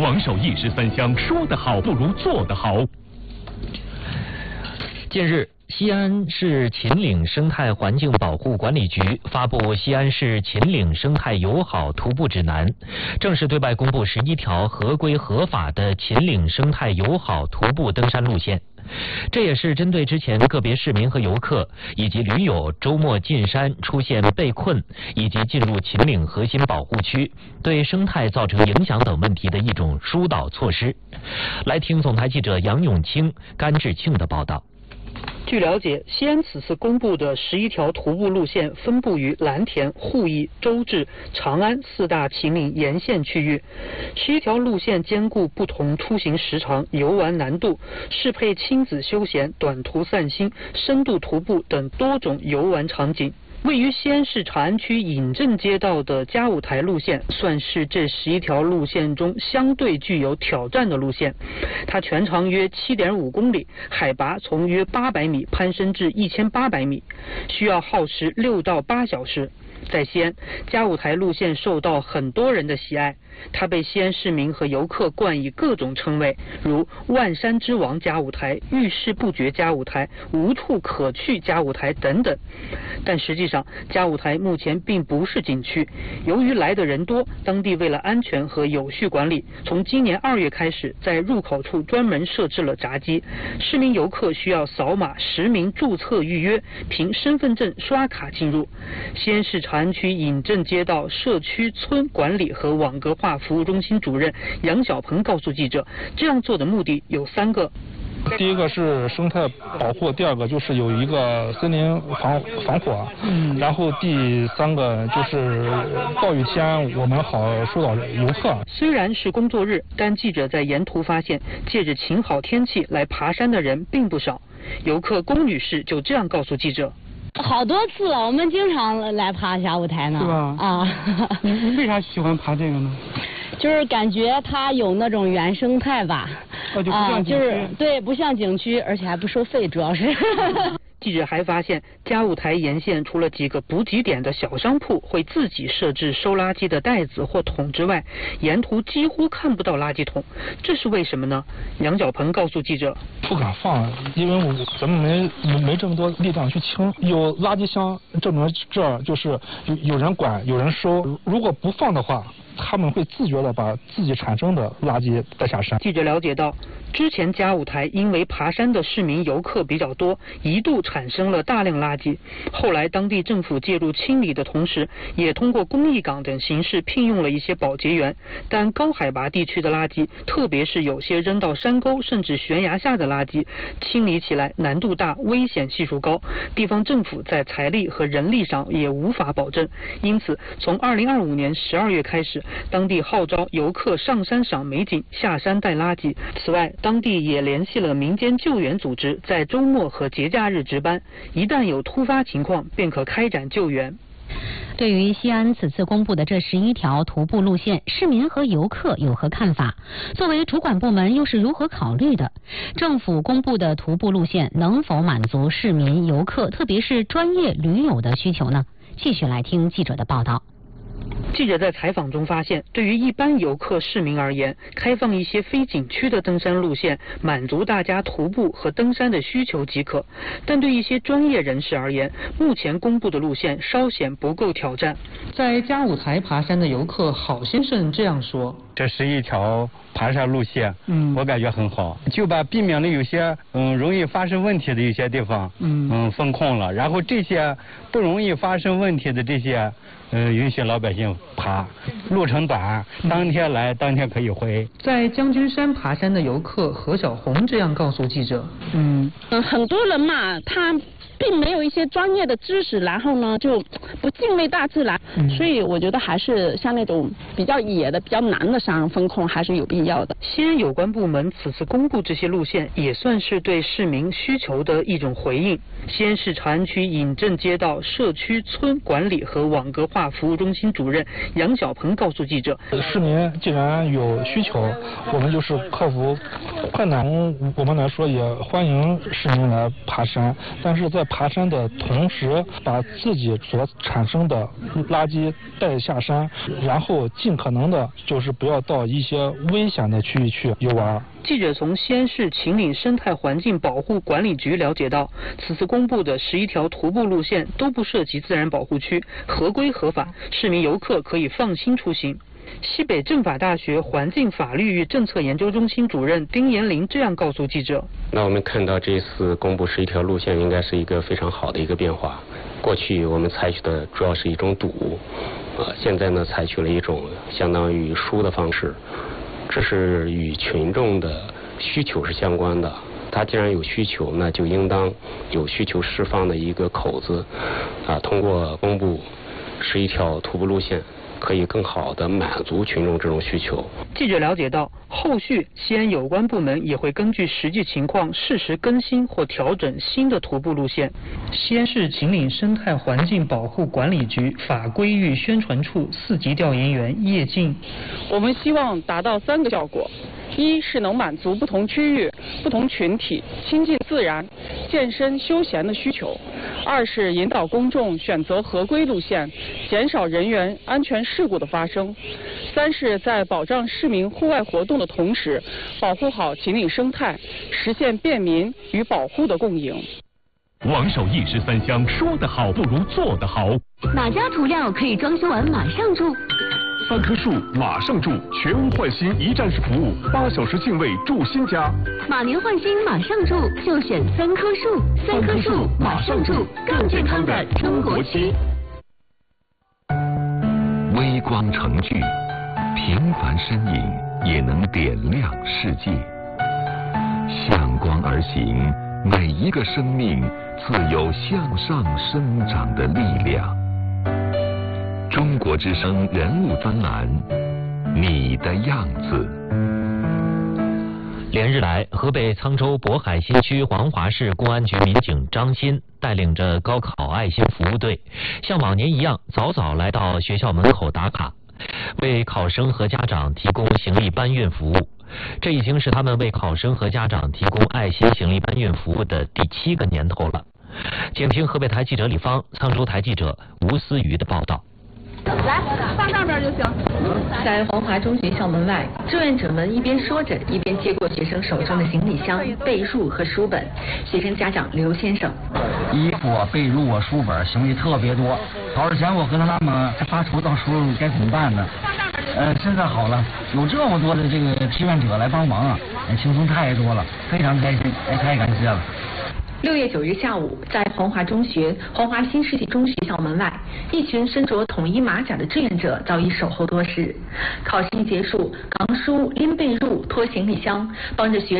王守义是三湘，说得好不如做得好。 近日，西安市秦岭生态环境保护管理局发布《西安市秦岭生态友好徒步指南》，正式对外公布11条合规合法的秦岭生态友好徒步登山路线。这也是针对之前个别市民和游客以及驴友周末进山出现被困以及进入秦岭核心保护区对生态造成影响等问题的一种疏导措施。来听总台记者杨永清、甘志庆的报道。 据了解，西安此次公布的11条徒步路线分布于蓝田、鄠邑、周至、长安4大秦岭沿线区域。11条路线兼顾不同出行时长、游玩难度，适配亲子休闲、短途散心、深度徒步等多种游玩场景。位于西安市长安区尹镇街道的嘉舞台路线，算是这11条路线中相对具有挑战的路线。它全长约7.5公里，海拔从约800米攀升至1800米，需要耗时6到8小时。在西安，嘉舞台路线受到很多人的喜爱，它被西安市民和游客冠以各种称谓，如万山之王嘉舞台、遇事不决嘉舞台、无处可去嘉舞台等等。但实际上，嘉舞台目前并不是景区，由于来的人多，当地为了安全和有序管理，从今年2月开始，在入口处专门设置了闸机，市民游客需要扫码实名注册预约，凭身份证刷卡进入。西安市长安区尹镇街道社区村管理和网格化服务中心主任杨小鹏告诉记者，这样做的目的有3个。 第一个是生态保护，第二个就是有一个森林防火，然后第3个就是暴雨天我们好疏导游客。 虽然是工作日，但记者在沿途发现，借着晴好天气来爬山的人并不少。游客龚女士就这样告诉记者。 好多次了，我们经常来爬嘉舞台呢。 是吧？ 啊， 你为啥喜欢爬这个呢？ 就是感觉它有那种原生态吧。 就不像景区。 就是对，不像景区，而且还不收费，主要是。 记者还发现，嘉舞台沿线除了几个补给点的小商铺会自己设置收垃圾的袋子或桶之外，沿途几乎看不到垃圾桶，这是为什么呢？杨小鹏告诉记者， 不敢放，因为咱们没这么多力量去清。有垃圾箱证明这儿就是有人管有人收，如果不放的话，他们会自觉地把自己产生的垃圾带下山。 记者了解到，之前嘉舞台因为爬山的市民游客比较多，一度产生了大量垃圾。后来当地政府介入清理的同时，也通过公益岗等形式聘用了一些保洁员。但高海拔地区的垃圾，特别是有些扔到山沟甚至悬崖下的垃圾，清理起来难度大，危险系数高。地方政府在财力和人力上也无法保证。因此，从2025年12月开始，当地号召游客上山赏美景，下山带垃圾。此外，当地也联系了民间救援组织，在周末和节假日值班，一旦有突发情况，便可开展救援。 对于西安此次公布的这11条徒步路线，市民和游客有何看法？作为主管部门又是如何考虑的？政府公布的徒步路线能否满足市民、游客，特别是专业驴友的需求呢？继续来听记者的报道。 记者在采访中发现，对于一般游客市民而言，开放一些非景区的登山路线，满足大家徒步和登山的需求即可。但对一些专业人士而言，目前公布的路线稍显不够挑战。在嘉舞台爬山的游客郝先生这样说： 这11条爬山路线，我感觉很好，就把避免了有些容易发生问题的一些地方，封控了，然后这些不容易发生问题的这些。允许老百姓爬，路程短，当天来当天可以回。 在将军山爬山的游客何小红这样告诉记者： 很多人嘛，他并没有一些专业的知识，然后呢就不敬畏大自然，所以我觉得还是像那种比较野的、比较难的山风控还是有必要的。 西安有关部门此次公布这些路线，也算是对市民需求的一种回应。西安市长安区尹镇街道社区村管理和网格化服务中心主任杨小鹏告诉记者： 市民既然有需求，我们就是克服困难。我们来说也欢迎市民来爬山，但是在爬山的同时，把自己所产生的垃圾带下山，然后尽可能的就是不要到一些危险的区域去游玩。 记者从西安市秦岭生态环境保护管理局了解到，此次公布的11条徒步路线都不涉及自然保护区，合规合法，市民游客可以放心出行。西北政法大学环境法律与政策研究中心主任丁延林这样告诉记者： 那我们看到这次公布11条路线应该是一个非常好的一个变化。过去我们采取的主要是一种堵，现在呢采取了一种相当于疏的方式，这是与群众的需求是相关的。他既然有需求，那就应当有需求释放的一个口子，通过公布11条徒步路线，可以更好地满足群众这种需求。 记者了解到，后续西安有关部门也会根据实际情况适时更新或调整新的徒步路线。西安市秦岭生态环境保护管理局法规与宣传处4级调研员叶静： 我们希望达到3个效果。一是能满足不同区域、不同群体亲近自然、健身休闲的需求；二是引导公众选择合规路线，减少人员安全事故的发生；三是在保障市民户外活动的同时，保护好秦岭生态，实现便民与保护的共赢。 王守义13香，说得好不如做得好。 哪家涂料可以装修完马上住 ？3棵树马上住，全屋换新一站式服务，8小时净位住新家。 马年换新马上住，就选3棵树，3棵树马上住，更健康的中国区。 微光成炬，平凡身影也能点亮世界。向光而行，每一个生命自有向上生长的力量。中国之声人物专栏，你的样子。 连日来，河北沧州渤海新区黄华市公安局民警张鑫带领着高考爱心服务队，像往年一样早早来到学校门口打卡，为考生和家长提供行李搬运服务。这已经是他们为考生和家长提供爱心行李搬运服务的第7个年头了。请听河北台记者李芳、沧州台记者吴思瑜的报道。 来，放上边就行。 在黄华中学校门外，志愿者们一边说着，一边接过学生手中的行李箱、被褥和书本。学生家长刘先生： 衣服、被褥、书本，行李特别多。考试前我和他妈还发愁到时候该怎么办呢？现在好了，有这么多的这个志愿者来帮忙啊，轻松太多了，非常开心，太感谢了。 6月9日下午，在黄华中学黄华新世纪中学校门外，一群身着统一马甲的志愿者早已守候多时。考试一结束，扛书、拎被褥、拖行李箱，帮着学